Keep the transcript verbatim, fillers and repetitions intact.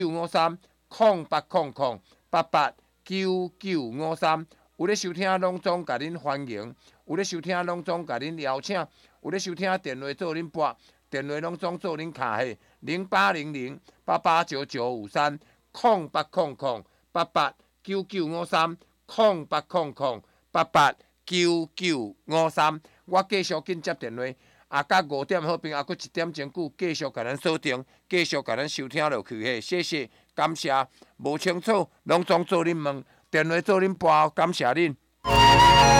九五三空八空空八八九九五三，有咧收听拢总甲恁欢迎，有咧收听拢总甲恁邀请，有咧收听电话做恁拨，电话拢总做恁卡下零八零零八八九九五三空八空空八八九九五三空八空空八八九九五三，我继续紧接电话。啊，到五点好评，啊，搁一点钟久，继续甲咱锁定，继续甲咱收听落去嘿，谢谢，感谢。无清楚，拢总做恁问，电话做恁拨，感谢恁。